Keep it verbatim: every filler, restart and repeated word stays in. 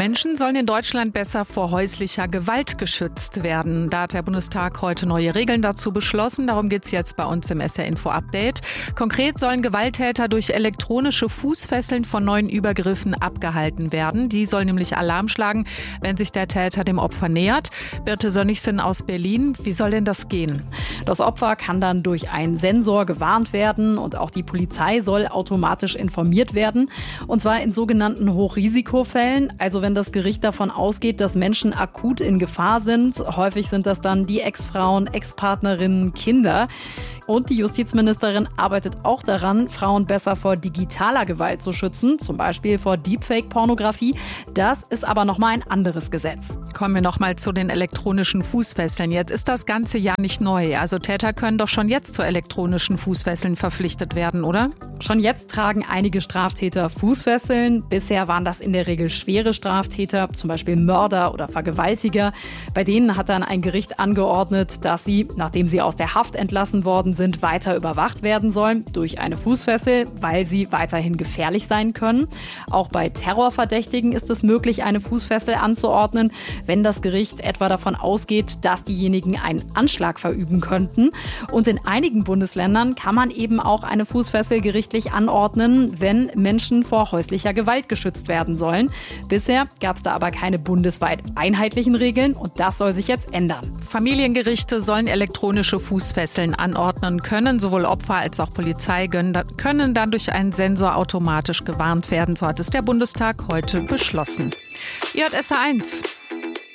Menschen sollen in Deutschland besser vor häuslicher Gewalt geschützt werden. Da hat der Bundestag heute neue Regeln dazu beschlossen. Darum geht's jetzt bei uns im S R Info Update. Konkret sollen Gewalttäter durch elektronische Fußfesseln von neuen Übergriffen abgehalten werden. Die sollen nämlich Alarm schlagen, wenn sich der Täter dem Opfer nähert. Birte Sönnigsen aus Berlin. Wie soll denn das gehen? Das Opfer kann dann durch einen Sensor gewarnt werden und auch die Polizei soll automatisch informiert werden. Und zwar in sogenannten Hochrisikofällen. Also wenn das Gericht davon ausgeht, dass Menschen akut in Gefahr sind. Häufig sind das dann die Ex-Frauen, Ex-Partnerinnen, Kinder. Und die Justizministerin arbeitet auch daran, Frauen besser vor digitaler Gewalt zu schützen, zum Beispiel vor Deepfake-Pornografie. Das ist aber nochmal ein anderes Gesetz. Kommen wir nochmal zu den elektronischen Fußfesseln. Jetzt ist das Ganze ja nicht neu. Also Täter können doch schon jetzt zu elektronischen Fußfesseln verpflichtet werden, oder? Schon jetzt tragen einige Straftäter Fußfesseln. Bisher waren das in der Regel schwere Straftäter, zum Beispiel Mörder oder Vergewaltiger. Bei denen hat dann ein Gericht angeordnet, dass sie, nachdem sie aus der Haft entlassen worden sind, weiter überwacht werden sollen durch eine Fußfessel, weil sie weiterhin gefährlich sein können. Auch bei Terrorverdächtigen ist es möglich, eine Fußfessel anzuordnen, wenn das Gericht etwa davon ausgeht, dass diejenigen einen Anschlag verüben könnten. Und in einigen Bundesländern kann man eben auch eine Fußfessel gerichtlich anordnen, wenn Menschen vor häuslicher Gewalt geschützt werden sollen. Bisher gab es da aber keine bundesweit einheitlichen Regeln und das soll sich jetzt ändern. Familiengerichte sollen elektronische Fußfesseln anordnen können. Sowohl Opfer als auch Polizei können dann durch einen Sensor automatisch gewarnt werden. So hat es der Bundestag heute beschlossen. Ihr hört S R eins.